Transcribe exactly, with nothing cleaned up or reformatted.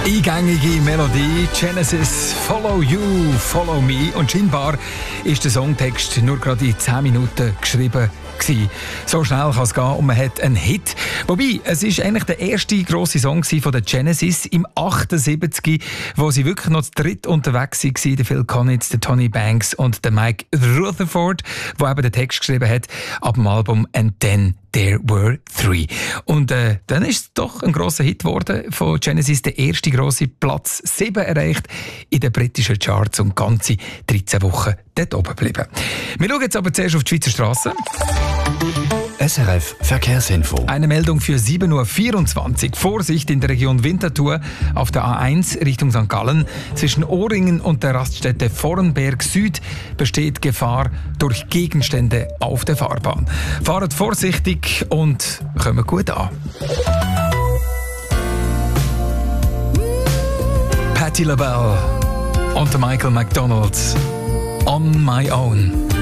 Eingängige Melodie, Genesis, Follow You, Follow Me. Und scheinbar ist der Songtext nur gerade in zehn Minuten geschrieben gewesen. So schnell kann es gehen und man hat einen Hit. Wobei, es ist eigentlich der erste grosse Song von der Genesis im achtundsiebzig, wo sie wirklich noch zu dritt unterwegs waren. Der Phil Collins, der Tony Banks und der Mike Rutherford, der eben den Text geschrieben hat ab dem Album «And Then There Were Three». Und äh, dann ist es doch ein grosser Hit geworden von Genesis, der erste grosse Platz sieben erreicht in den britischen Charts und ganze dreizehn Wochen dort oben geblieben. Wir schauen jetzt aber zuerst auf die Schweizer Strassen. S R F Verkehrsinfo. Eine Meldung für sieben Uhr vierundzwanzig. Vorsicht in der Region Winterthur auf der A eins Richtung Sankt Gallen. Zwischen Ohringen und der Raststätte Vorenberg Süd besteht Gefahr durch Gegenstände auf der Fahrbahn. Fahrt vorsichtig und kommt gut an. Patti LaBelle und Michael McDonald. On My Own.